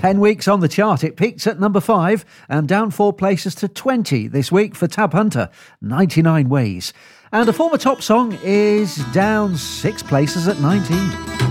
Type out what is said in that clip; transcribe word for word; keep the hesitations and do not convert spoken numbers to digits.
ten weeks on the chart. It peaked at number five and down four places to twenty this week for Tab Hunter, ninety-nine Ways. And a former top song is down six places at nineteen.